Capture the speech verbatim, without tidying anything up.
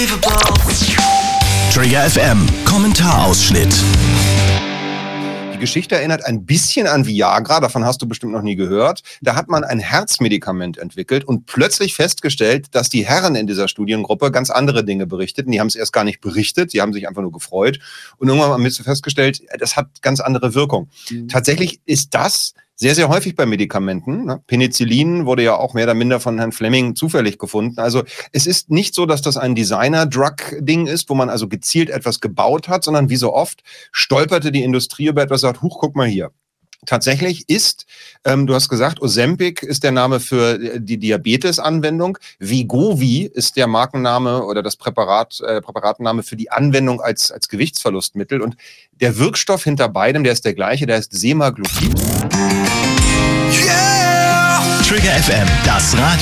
Trigger F M, Kommentarausschnitt. Die Geschichte erinnert ein bisschen an Viagra, davon hast du bestimmt noch nie gehört. Da hat man ein Herzmedikament entwickelt und plötzlich festgestellt, dass die Herren in dieser Studiengruppe ganz andere Dinge berichteten. Die haben es erst gar nicht berichtet, die haben sich einfach nur gefreut. Und irgendwann haben wir festgestellt, das hat ganz andere Wirkung. Mhm. Tatsächlich ist das sehr, sehr häufig bei Medikamenten. Penicillin wurde ja auch mehr oder minder von Herrn Fleming zufällig gefunden. Also es ist nicht so, dass das ein Designer-Drug-Ding ist, wo man also gezielt etwas gebaut hat, sondern wie so oft stolperte die Industrie über etwas und sagt, huch, guck mal hier. Tatsächlich ist, ähm, du hast gesagt, Ozempic ist der Name für die Diabetes-Anwendung. Wegovy ist der Markenname oder das Präparat, äh, Präparatenname für die Anwendung als, als Gewichtsverlustmittel. Und der Wirkstoff hinter beidem, der ist der gleiche, der ist Semaglutid. Yeah! Trigger F M, das Radio.